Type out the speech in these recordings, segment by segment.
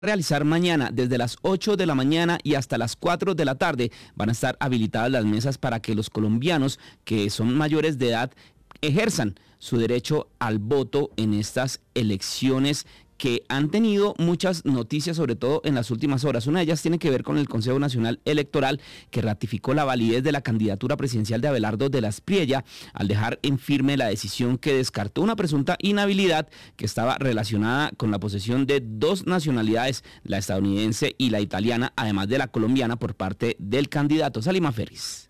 Realizar mañana desde las 8 de la mañana y hasta las 4 de la tarde. Van a estar habilitadas las mesas para que los colombianos que son mayores de edad ejerzan su derecho al voto en estas elecciones que han tenido muchas noticias, sobre todo en las últimas horas. Una de ellas tiene que ver con el Consejo Nacional Electoral, que ratificó la validez de la candidatura presidencial de Abelardo de la Espriella, al dejar en firme la decisión que descartó una presunta inhabilidad que estaba relacionada con la posesión de dos nacionalidades, la estadounidense y la italiana, además de la colombiana, por parte del candidato. Salima Ferris.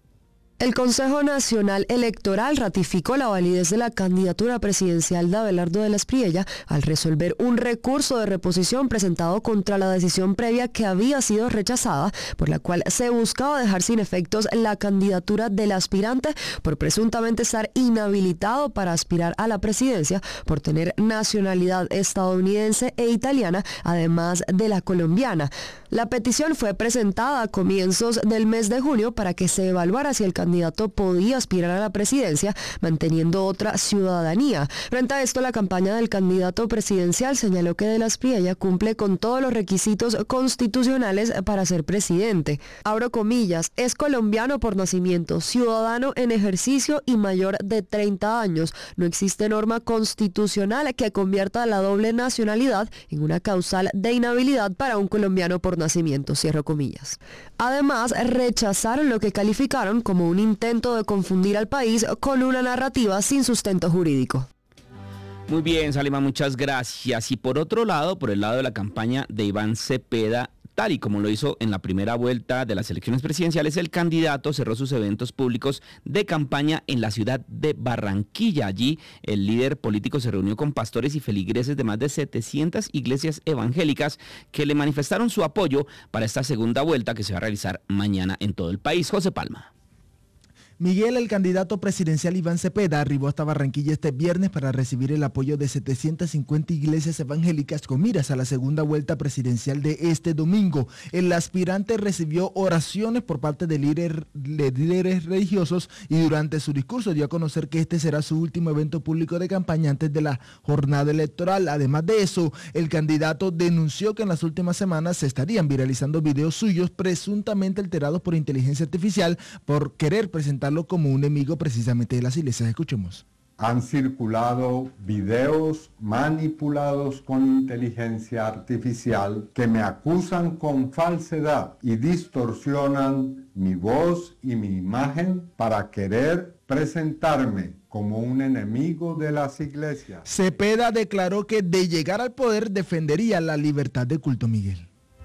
El Consejo Nacional Electoral ratificó la validez de la candidatura presidencial de Abelardo de la Espriella al resolver un recurso de reposición presentado contra la decisión previa que había sido rechazada, por la cual se buscaba dejar sin efectos la candidatura del aspirante por presuntamente estar inhabilitado para aspirar a la presidencia por tener nacionalidad estadounidense e italiana, además de la colombiana. La petición fue presentada a comienzos del mes de junio para que se evaluara si el candidato podía aspirar a la presidencia manteniendo otra ciudadanía. Frente a esto, la campaña del candidato presidencial señaló que de la Espriella cumple con todos los requisitos constitucionales para ser presidente. Abro comillas, es colombiano por nacimiento, ciudadano en ejercicio y mayor de 30 años. No existe norma constitucional que convierta la doble nacionalidad en una causal de inhabilidad para un colombiano por nacimiento, cierro comillas. Además, rechazaron lo que calificaron como un intento de confundir al país con una narrativa sin sustento jurídico. Muy bien, Salima, muchas gracias. Y por otro lado, por el lado de la campaña de Iván Cepeda, tal y como lo hizo en la primera vuelta de las elecciones presidenciales, el candidato cerró sus eventos públicos de campaña en la ciudad de Barranquilla. Allí, el líder político se reunió con pastores y feligreses de más de 700 iglesias evangélicas que le manifestaron su apoyo para esta segunda vuelta que se va a realizar mañana en todo el país. José Palma. Miguel, el candidato presidencial Iván Cepeda, arribó hasta Barranquilla este viernes para recibir el apoyo de 750 iglesias evangélicas con miras a la segunda vuelta presidencial de este domingo. El aspirante recibió oraciones por parte de líderes religiosos y durante su discurso dio a conocer que este será su último evento público de campaña antes de la jornada electoral. Además de eso, el candidato denunció que en las últimas semanas se estarían viralizando videos suyos presuntamente alterados por inteligencia artificial por querer presentar como un enemigo precisamente de las iglesias. Escuchemos. Han circulado videos manipulados con inteligencia artificial que me acusan con falsedad y distorsionan mi voz y mi imagen para querer presentarme como un enemigo de las iglesias. Cepeda declaró que de llegar al poder defendería la libertad de culto, Miguel.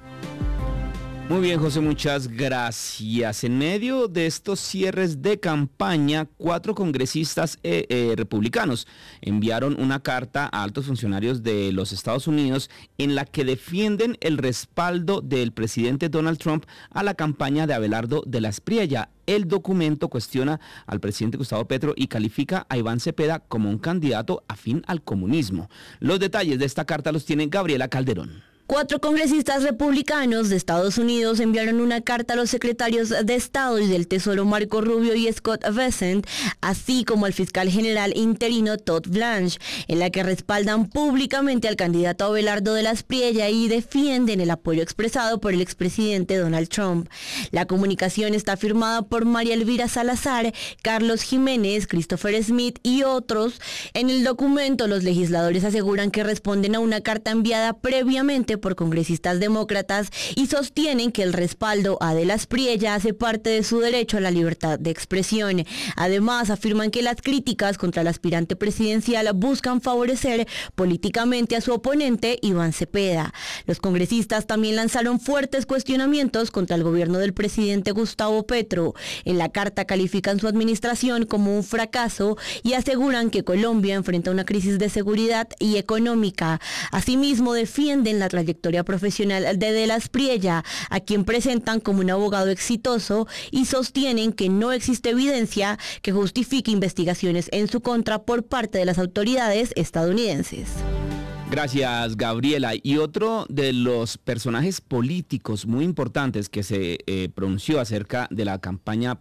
Muy bien, José, muchas gracias. En medio de estos cierres de campaña, 4 congresistas republicanos enviaron una carta a altos funcionarios de los Estados Unidos en la que defienden el respaldo del presidente Donald Trump a la campaña de Abelardo de la Espriella. El documento cuestiona al presidente Gustavo Petro y califica a Iván Cepeda como un candidato afín al comunismo. Los detalles de esta carta los tiene Gabriela Calderón. 4 congresistas republicanos de Estados Unidos enviaron una carta a los secretarios de Estado y del Tesoro Marco Rubio y Scott Bessent, así como al fiscal general interino Todd Blanche, en la que respaldan públicamente al candidato Abelardo de la Espriella y defienden el apoyo expresado por el expresidente Donald Trump. La comunicación está firmada por María Elvira Salazar, Carlos Jiménez, Christopher Smith y otros. En el documento, los legisladores aseguran que responden a una carta enviada previamente por congresistas demócratas y sostienen que el respaldo a de la Espriella hace parte de su derecho a la libertad de expresión. Además, afirman que las críticas contra el aspirante presidencial buscan favorecer políticamente a su oponente, Iván Cepeda. Los congresistas también lanzaron fuertes cuestionamientos contra el gobierno del presidente Gustavo Petro. En la carta califican su administración como un fracaso y aseguran que Colombia enfrenta una crisis de seguridad y económica. Asimismo, defienden la trayectoria profesional de la Espriella, a quien presentan como un abogado exitoso y sostienen que no existe evidencia que justifique investigaciones en su contra por parte de las autoridades estadounidenses. Gracias, Gabriela. Y otro de los personajes políticos muy importantes que se pronunció acerca de las campañas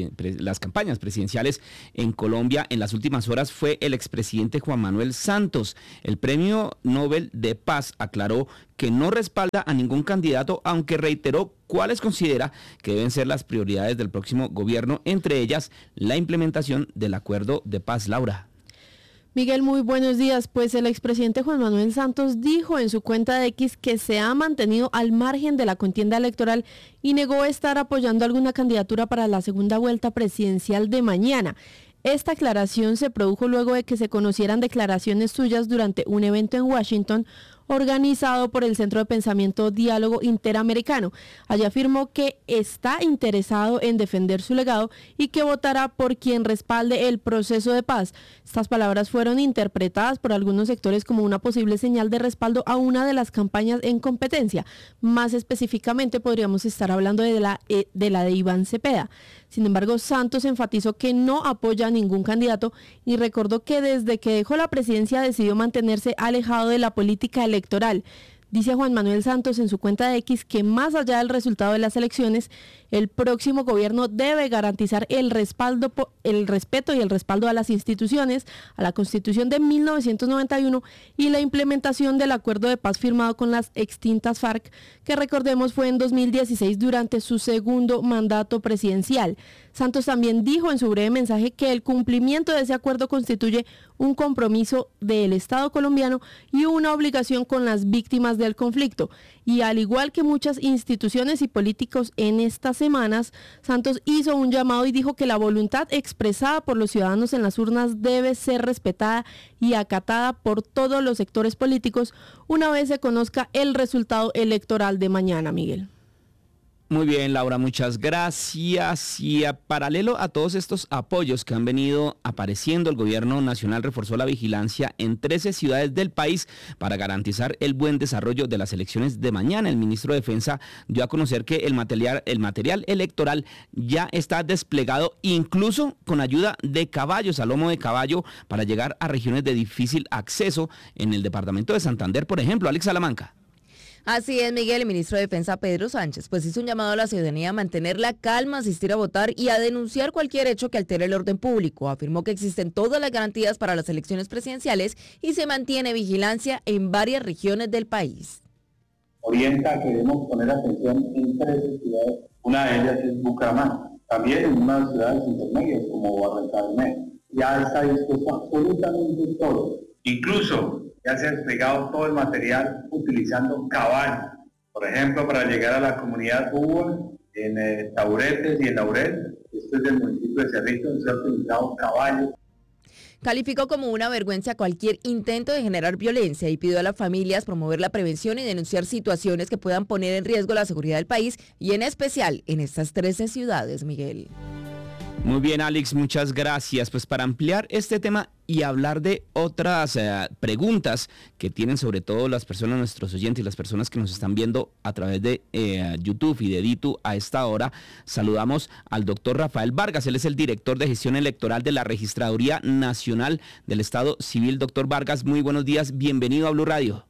presidenciales en Colombia en las últimas horas fue el expresidente Juan Manuel Santos. El Premio Nobel de Paz aclaró que no respalda a ningún candidato, aunque reiteró cuáles considera que deben ser las prioridades del próximo gobierno, entre ellas la implementación del acuerdo de paz. Laura. Miguel, muy buenos días. Pues el expresidente Juan Manuel Santos dijo en su cuenta de X que se ha mantenido al margen de la contienda electoral y negó estar apoyando alguna candidatura para la segunda vuelta presidencial de mañana. Esta aclaración se produjo luego de que se conocieran declaraciones suyas durante un evento en Washington organizado por el Centro de Pensamiento Diálogo Interamericano. Allí afirmó que está interesado en defender su legado y que votará por quien respalde el proceso de paz. Estas palabras fueron interpretadas por algunos sectores como una posible señal de respaldo a una de las campañas en competencia. Más específicamente podríamos estar hablando de la de Iván Cepeda. Sin embargo, Santos enfatizó que no apoya a ningún candidato y recordó que desde que dejó la presidencia decidió mantenerse alejado de la política electoral. Dice Juan Manuel Santos en su cuenta de X que más allá del resultado de las elecciones, el próximo gobierno debe garantizar el respeto y el respaldo a las instituciones, a la Constitución de 1991 y la implementación del acuerdo de paz firmado con las extintas FARC, que recordemos fue en 2016 durante su segundo mandato presidencial. Santos también dijo en su breve mensaje que el cumplimiento de ese acuerdo constituye un compromiso del Estado colombiano y una obligación con las víctimas del conflicto. Y al igual que muchas instituciones y políticos en estas semanas, Santos hizo un llamado y dijo que la voluntad expresada por los ciudadanos en las urnas debe ser respetada y acatada por todos los sectores políticos una vez se conozca el resultado electoral de mañana, Miguel. Muy bien, Laura, muchas gracias. Y a paralelo a todos estos apoyos que han venido apareciendo, el gobierno nacional reforzó la vigilancia en 13 ciudades del país para garantizar el buen desarrollo de las elecciones de mañana. El ministro de Defensa dio a conocer que el material electoral ya está desplegado, incluso con ayuda de caballos, a lomo de caballo, para llegar a regiones de difícil acceso en el departamento de Santander, por ejemplo. Alex Salamanca. Así es, Miguel. El ministro de Defensa, Pedro Sánchez, pues hizo un llamado a la ciudadanía a mantener la calma, asistir a votar y a denunciar cualquier hecho que altere el orden público. Afirmó que existen todas las garantías para las elecciones presidenciales y se mantiene vigilancia en varias regiones del país. Orienta a que debemos poner atención en 13 ciudades. Una de ellas es Bucaramanga. También en unas ciudades intermedias como Barranquilla. Ya está dispuesto absolutamente todo. Incluso ya se ha desplegado todo el material utilizando caballos. Por ejemplo, para llegar a la comunidad Hugo, en Tauretes y en Laurel, esto es del municipio de Cerrito, donde se ha utilizado caballos. Calificó como una vergüenza cualquier intento de generar violencia y pidió a las familias promover la prevención y denunciar situaciones que puedan poner en riesgo la seguridad del país y en especial en estas 13 ciudades, Miguel. Muy bien, Alex, muchas gracias. Pues para ampliar este tema y hablar de otras preguntas que tienen sobre todo las personas, nuestros oyentes y las personas que nos están viendo a través de YouTube y de Ditu a esta hora, saludamos al doctor Rafael Vargas. Él es el director de gestión electoral de la Registraduría Nacional del Estado Civil. Doctor Vargas, muy buenos días. Bienvenido a Blue Radio.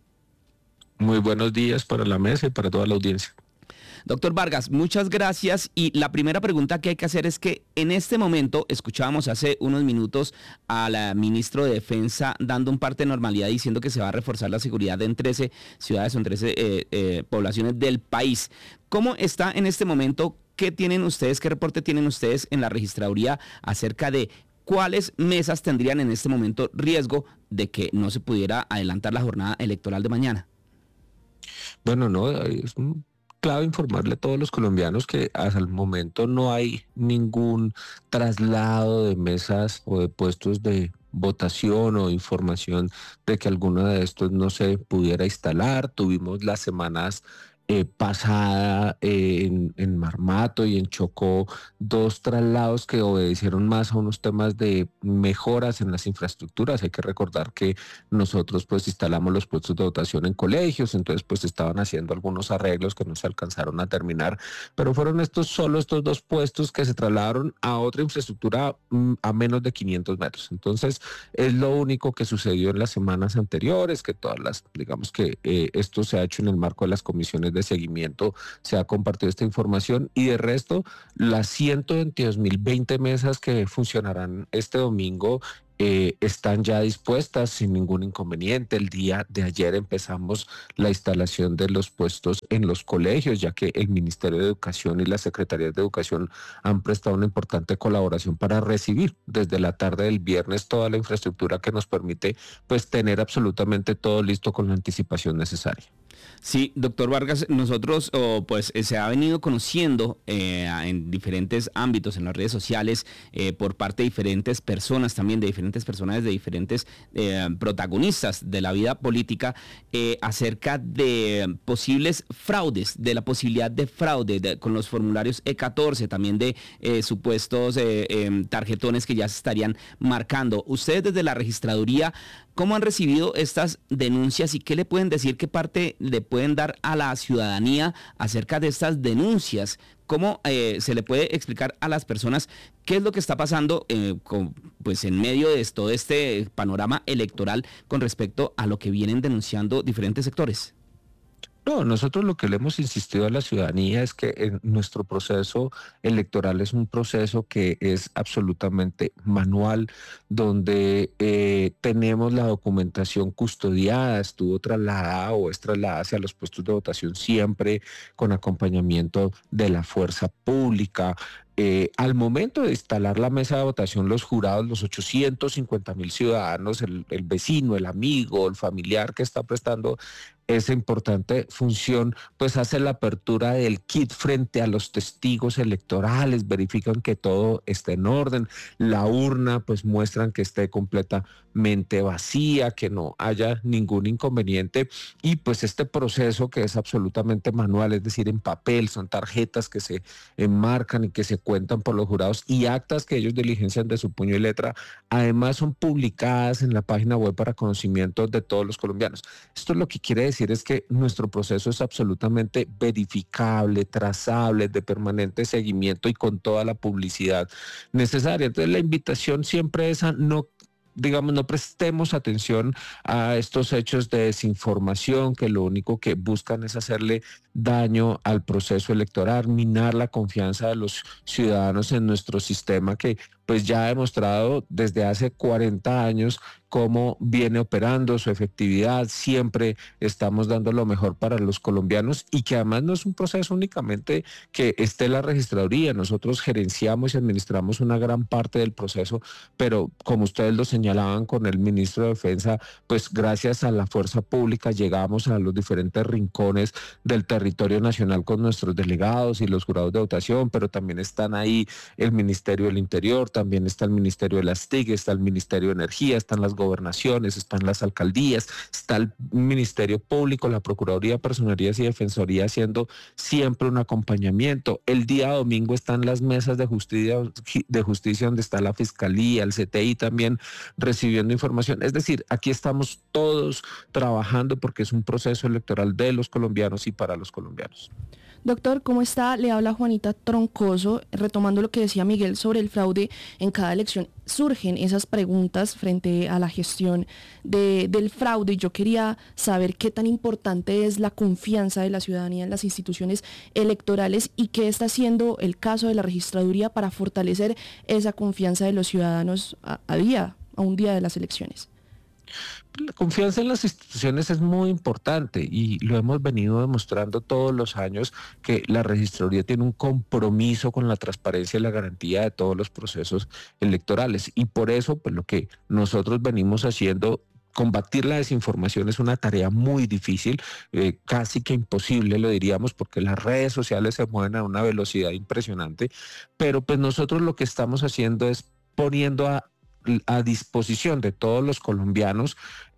Muy buenos días para la mesa y para toda la audiencia. Doctor Vargas, muchas gracias. Y la primera pregunta que hay que hacer es que en este momento escuchábamos hace unos minutos al ministro de Defensa dando un parte de normalidad diciendo que se va a reforzar la seguridad en 13 ciudades o en 13 poblaciones del país. ¿Cómo está en este momento? ¿Qué tienen ustedes? ¿Qué reporte tienen ustedes en la registraduría acerca de cuáles mesas tendrían en este momento riesgo de que no se pudiera adelantar la jornada electoral de mañana? Bueno, no, es clave informarle a todos los colombianos que hasta el momento no hay ningún traslado de mesas o de puestos de votación o información de que alguno de estos no se pudiera instalar. Tuvimos las semanas pasada en Marmato y en Chocó, 2 traslados que obedecieron más a unos temas de mejoras en las infraestructuras. Hay que recordar que nosotros pues instalamos los puestos de votación en colegios, entonces pues estaban haciendo algunos arreglos que no se alcanzaron a terminar, pero fueron solo estos 2 puestos que se trasladaron a otra infraestructura a menos de 500 metros. Entonces es lo único que sucedió en las semanas anteriores, que digamos que esto se ha hecho en el marco de las comisiones de seguimiento, se ha compartido esta información, y de resto las 122.020 mesas que funcionarán este domingo están ya dispuestas sin ningún inconveniente. El día de ayer empezamos la instalación de los puestos en los colegios, ya que el Ministerio de Educación y las Secretarías de Educación han prestado una importante colaboración para recibir desde la tarde del viernes toda la infraestructura que nos permite pues tener absolutamente todo listo con la anticipación necesaria. Sí, doctor Vargas, nosotros se ha venido conociendo en diferentes ámbitos, en las redes sociales, por parte de diferentes personas, también de diferentes personas, de diferentes protagonistas de la vida política, acerca de posibles fraudes, de la posibilidad de fraude con los formularios E14, también de supuestos tarjetones que ya se estarían marcando. Ustedes desde la registraduría, ¿cómo han recibido estas denuncias y qué le pueden decir, qué parte le pueden dar a la ciudadanía acerca de estas denuncias? ¿Cómo se le puede explicar a las personas qué es lo que está pasando pues en medio de todo este panorama electoral con respecto a lo que vienen denunciando diferentes sectores? No, nosotros lo que le hemos insistido a la ciudadanía es que nuestro proceso electoral es un proceso que es absolutamente manual, donde tenemos la documentación custodiada, estuvo trasladada o es trasladada hacia los puestos de votación siempre con acompañamiento de la fuerza pública. Al momento de instalar la mesa de votación, los jurados, los 850.000 ciudadanos, el vecino, el amigo, el familiar que está prestando esa importante función, pues hace la apertura del kit frente a los testigos electorales, verifican que todo esté en orden, la urna pues muestran que esté completamente vacía, que no haya ningún inconveniente, y pues este proceso que es absolutamente manual, es decir, en papel, son tarjetas que se enmarcan y que se cuentan por los jurados y actas que ellos diligencian de su puño y letra, además son publicadas en la página web para conocimiento de todos los colombianos. Esto lo que quiere decir es que nuestro proceso es absolutamente verificable, trazable, de permanente seguimiento y con toda la publicidad necesaria. Entonces la invitación siempre es a no prestemos atención a estos hechos de desinformación que lo único que buscan es hacerle daño al proceso electoral, minar la confianza de los ciudadanos en nuestro sistema que pues ya ha demostrado desde hace 40 años cómo viene operando, su efectividad. Siempre estamos dando lo mejor para los colombianos y que además no es un proceso únicamente que esté la registraduría. Nosotros gerenciamos y administramos una gran parte del proceso, pero como ustedes lo señalaban con el ministro de Defensa, pues gracias a la fuerza pública llegamos a los diferentes rincones del territorio nacional con nuestros delegados y los jurados de votación, pero también están ahí el Ministerio del Interior, también está el Ministerio de las TIC, está el Ministerio de Energía, están las gobernaciones, están las alcaldías, está el Ministerio Público, la Procuraduría, Personerías y Defensoría haciendo siempre un acompañamiento. El día domingo están las mesas de justicia donde está la Fiscalía, el CTI también recibiendo información. Es decir, aquí estamos todos trabajando porque es un proceso electoral de los colombianos y para los colombianos. Doctor, ¿cómo está? Le habla Juanita Troncoso. Retomando lo que decía Miguel sobre el fraude en cada elección, surgen esas preguntas frente a la gestión del fraude. Yo quería saber qué tan importante es la confianza de la ciudadanía en las instituciones electorales y qué está haciendo el caso de la registraduría para fortalecer esa confianza de los ciudadanos a un día de las elecciones. La confianza en las instituciones es muy importante y lo hemos venido demostrando todos los años que la registraduría tiene un compromiso con la transparencia y la garantía de todos los procesos electorales, y por eso pues lo que nosotros venimos haciendo, combatir la desinformación, es una tarea muy difícil, casi que imposible lo diríamos, porque las redes sociales se mueven a una velocidad impresionante, pero pues nosotros lo que estamos haciendo es poniendo a disposición de todos los colombianos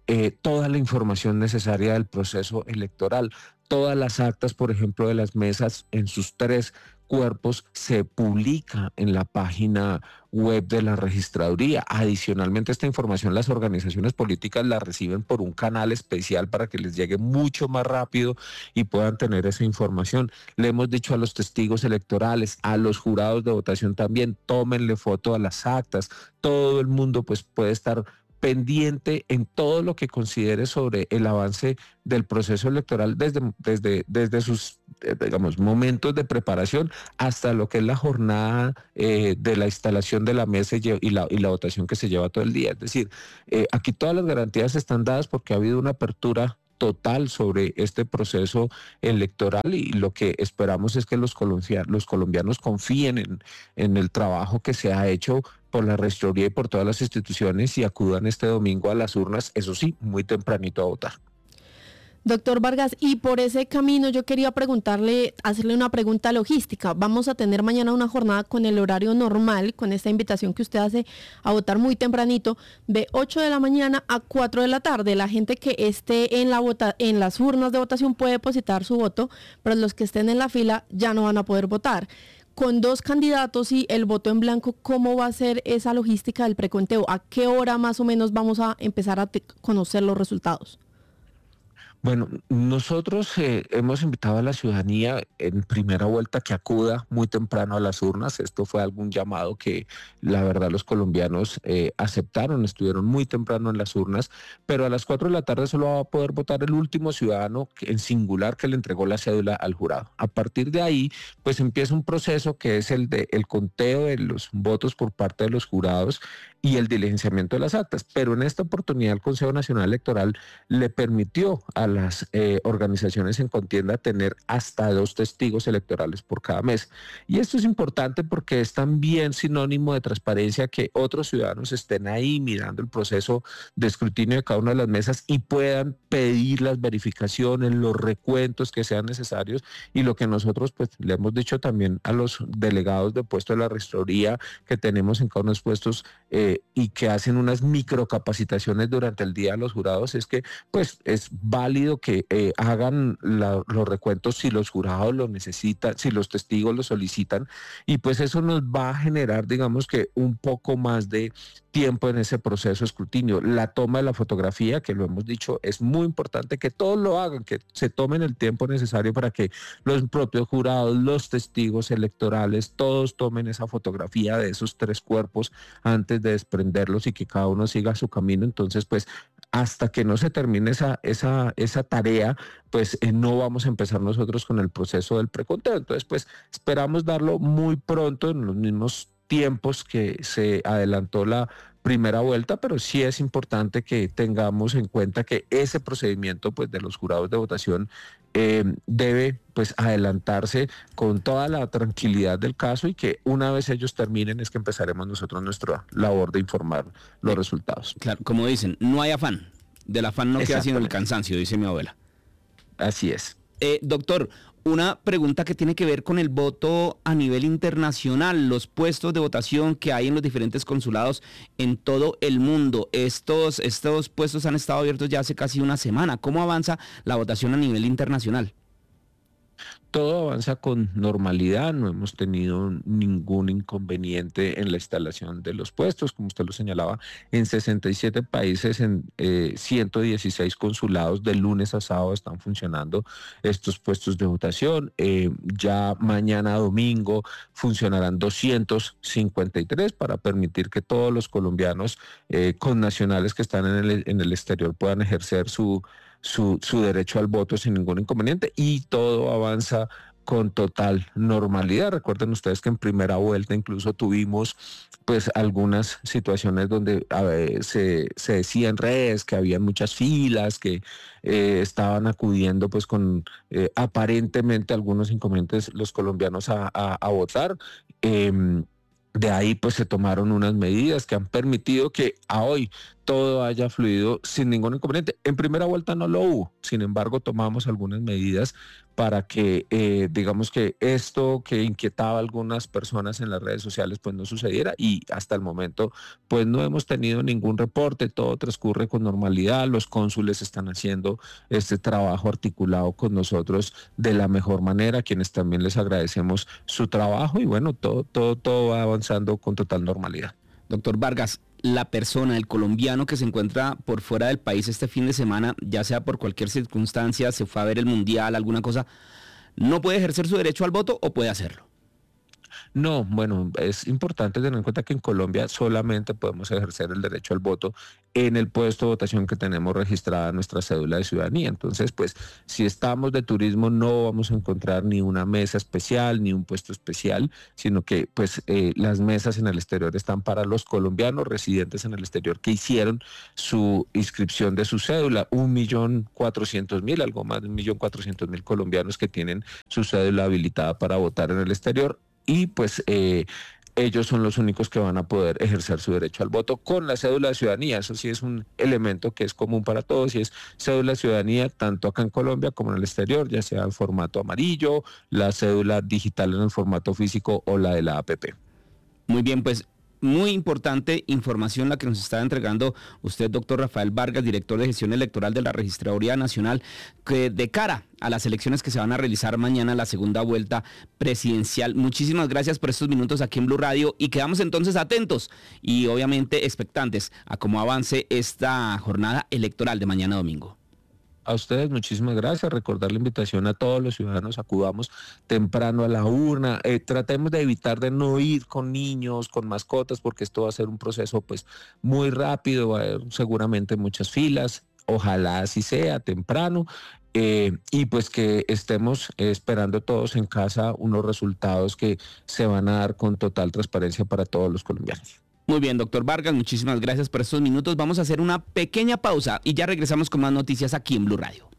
toda la información necesaria del proceso electoral. Todas las actas, por ejemplo, de las mesas en sus 3 cuerpos se publica en la página web de la registraduría. Adicionalmente, esta información las organizaciones políticas la reciben por un canal especial para que les llegue mucho más rápido y puedan tener esa información. Le hemos dicho a los testigos electorales, a los jurados de votación también, tómenle foto a las actas. Todo el mundo pues puede estar pendiente en todo lo que considere sobre el avance del proceso electoral desde sus digamos, momentos de preparación hasta lo que es la jornada de la instalación de la mesa y la votación que se lleva todo el día. Es decir, aquí todas las garantías están dadas porque ha habido una apertura total sobre este proceso electoral y lo que esperamos es que los colombianos confíen en el trabajo que se ha hecho por la registraduría y por todas las instituciones y acudan este domingo a las urnas, eso sí, muy tempranito a votar. Doctor Vargas, y por ese camino yo quería hacerle una pregunta logística. Vamos a tener mañana una jornada con el horario normal, con esta invitación que usted hace a votar muy tempranito, de 8 de la mañana a 4 de la tarde. La gente que esté en las urnas de votación puede depositar su voto, pero los que estén en la fila ya no van a poder votar. Con 2 candidatos y el voto en blanco, ¿cómo va a ser esa logística del preconteo? ¿A qué hora más o menos vamos a empezar a conocer los resultados? Bueno, nosotros hemos invitado a la ciudadanía en primera vuelta que acuda muy temprano a las urnas. Esto fue algún llamado que la verdad los colombianos aceptaron, estuvieron muy temprano en las urnas, pero a las 4 de la tarde solo va a poder votar el último ciudadano en singular que le entregó la cédula al jurado. A partir de ahí, pues empieza un proceso que es el conteo de los votos por parte de los jurados y el diligenciamiento de las actas. Pero en esta oportunidad el Consejo Nacional Electoral le permitió a las organizaciones en contienda tener hasta 2 testigos electorales por cada mes. Y esto es importante porque es también sinónimo de transparencia que otros ciudadanos estén ahí mirando el proceso de escrutinio de cada una de las mesas y puedan pedir las verificaciones, los recuentos que sean necesarios y lo que nosotros pues le hemos dicho también a los delegados de puesto de la registraduría que tenemos en cada uno de los puestos y que hacen unas microcapacitaciones durante el día a los jurados es que pues es válido que hagan los recuentos si los jurados lo necesitan, si los testigos lo solicitan y pues eso nos va a generar digamos que un poco más de tiempo en ese proceso de escrutinio. La toma de la fotografía, que lo hemos dicho, es muy importante que todos lo hagan, que se tomen el tiempo necesario para que los propios jurados, los testigos electorales, todos tomen esa fotografía de esos 3 cuerpos antes de desprenderlos y que cada uno siga su camino. Entonces, pues, hasta que no se termine esa tarea, pues no vamos a empezar nosotros con el proceso del preconteo. Entonces, pues, esperamos darlo muy pronto en los mismos tiempos que se adelantó la primera vuelta, pero sí es importante que tengamos en cuenta que ese procedimiento pues de los jurados de votación debe pues adelantarse con toda la tranquilidad del caso y que una vez ellos terminen es que empezaremos nosotros nuestra labor de informar los resultados. Claro, como dicen, no hay afán, del afán no queda sino el cansancio, dice mi abuela. Así es. Doctor, una pregunta que tiene que ver con el voto a nivel internacional, los puestos de votación que hay en los diferentes consulados en todo el mundo. Estos puestos han estado abiertos ya hace casi una semana. ¿Cómo avanza la votación a nivel internacional? Todo avanza con normalidad, no hemos tenido ningún inconveniente en la instalación de los puestos, como usted lo señalaba, en 67 países, en 116 consulados, de lunes a sábado están funcionando estos puestos de votación. Ya mañana domingo funcionarán 253 para permitir que todos los colombianos connacionales que están en el exterior puedan ejercer su derecho al voto sin ningún inconveniente y todo avanza con total normalidad. Recuerden ustedes que en primera vuelta incluso tuvimos pues algunas situaciones donde se decía en redes que había muchas filas, que estaban acudiendo pues con aparentemente algunos inconvenientes los colombianos a votar. De ahí pues se tomaron unas medidas que han permitido que a hoy todo haya fluido sin ningún inconveniente. En primera vuelta no lo hubo, sin embargo tomamos algunas medidas para que digamos que esto que inquietaba a algunas personas en las redes sociales pues no sucediera, y hasta el momento pues no hemos tenido ningún reporte, todo transcurre con normalidad, los cónsules están haciendo este trabajo articulado con nosotros de la mejor manera, a quienes también les agradecemos su trabajo, y bueno, todo va avanzando con total normalidad. Doctor Vargas, la persona, el colombiano que se encuentra por fuera del país este fin de semana, ya sea por cualquier circunstancia, se fue a ver el mundial, alguna cosa, ¿no puede ejercer su derecho al voto o puede hacerlo? No, bueno, es importante tener en cuenta que en Colombia solamente podemos ejercer el derecho al voto en el puesto de votación que tenemos registrada nuestra cédula de ciudadanía. Entonces, pues, si estamos de turismo no vamos a encontrar ni una mesa especial, ni un puesto especial, sino que, pues, las mesas en el exterior están para los colombianos residentes en el exterior que hicieron su inscripción de su cédula. 1.400.000, algo más de 1.400.000 colombianos que tienen su cédula habilitada para votar en el exterior. Y pues ellos son los únicos que van a poder ejercer su derecho al voto con la cédula de ciudadanía. Eso sí es un elemento que es común para todos, y es cédula de ciudadanía tanto acá en Colombia como en el exterior, ya sea en formato amarillo, la cédula digital en el formato físico o la de la APP. Muy bien, pues muy importante información la que nos está entregando usted, doctor Rafael Vargas, director de gestión electoral de la Registraduría Nacional, que de cara a las elecciones que se van a realizar mañana, la segunda vuelta presidencial. Muchísimas gracias por estos minutos aquí en Blue Radio, y quedamos entonces atentos y obviamente expectantes a cómo avance esta jornada electoral de mañana domingo. A ustedes muchísimas gracias, recordar la invitación a todos los ciudadanos, acudamos temprano a la urna, tratemos de evitar de no ir con niños, con mascotas, porque esto va a ser un proceso pues muy rápido, va a haber seguramente muchas filas, ojalá así sea temprano, y pues que estemos esperando todos en casa unos resultados que se van a dar con total transparencia para todos los colombianos. Muy bien, doctor Vargas, muchísimas gracias por estos minutos. Vamos a hacer una pequeña pausa y ya regresamos con más noticias aquí en Blue Radio.